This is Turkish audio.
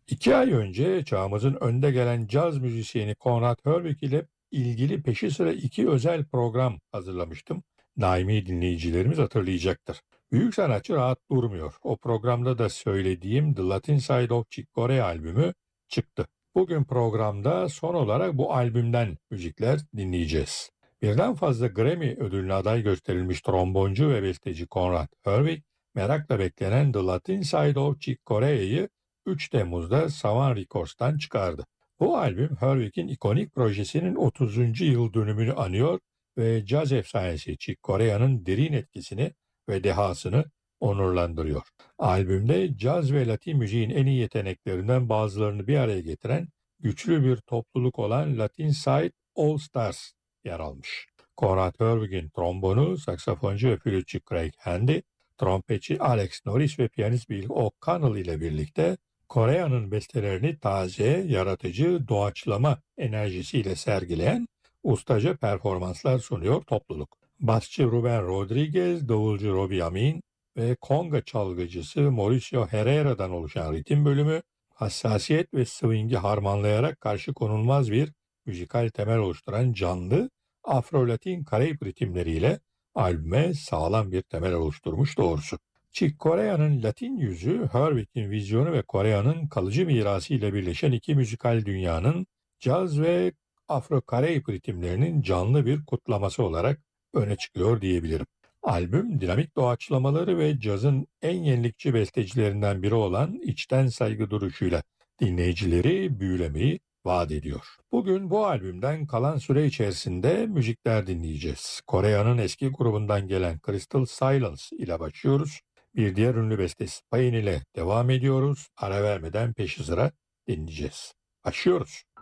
2 ay önce çağımızın önde gelen caz müzisyeni Conrad Hurwitz ile ilgili peşi sıra 2 özel program hazırlamıştım. Daimi dinleyicilerimiz hatırlayacaktır. Büyük sanatçı rahat durmuyor. O programda da söylediğim The Latin Side of Chick Corea albümü çıktı. Bugün programda son olarak bu albümden müzikler dinleyeceğiz. Birden fazla Grammy ödülüne aday gösterilmiş tromboncu ve besteci Conrad Hurwitz, merakla beklenen The Latin Side of Chick Corea'yı 3 Temmuz'da Savan Records'tan çıkardı. Bu albüm Hurwitz'in ikonik projesinin 30. yıl dönümünü anıyor ve caz efsanesi Chick Corea'nın derin etkisini ve dehasını onurlandırıyor. Albümde caz ve Latin müziğin en iyi yeteneklerinden bazılarını bir araya getiren güçlü bir topluluk olan Latin Side All Stars yer almış. Conrad Hurwitz'in trombonu, saksafoncu ve flütçü Craig Handy, trompetçi Alex Norris ve piyanist Bill O'Connell ile birlikte Kore'nin bestelerini taze, yaratıcı, doğaçlama enerjisiyle sergileyen ustaca performanslar sunuyor topluluk. Basçı Ruben Rodriguez, davulcu Robbie Amin ve konga çalgıcısı Mauricio Herrera'dan oluşan ritim bölümü, hassasiyet ve swing'i harmanlayarak karşı konulmaz bir müzikal temel oluşturan canlı, Afro-Latin Karayip ritimleriyle albüme sağlam bir temel oluşturmuş doğrusu. Chick Corea'nın Latin yüzü, Hurwitz'in vizyonu ve Korea'nın kalıcı mirası ile birleşen iki müzikal dünyanın caz ve Afro-Karayip ritimlerinin canlı bir kutlaması olarak öne çıkıyor diyebilirim. Albüm, dinamik doğaçlamaları ve cazın en yenilikçi bestecilerinden biri olan içten saygı duruşuyla dinleyicileri büyülemeyi vaat ediyor. Bugün bu albümden kalan süre içerisinde müzikler dinleyeceğiz. Korea'nın eski grubundan gelen Crystal Silence ile başlıyoruz. Bir diğer ünlü bestesi Pain ile devam ediyoruz. Ara vermeden peşi sıra dinleyeceğiz. Başlıyoruz.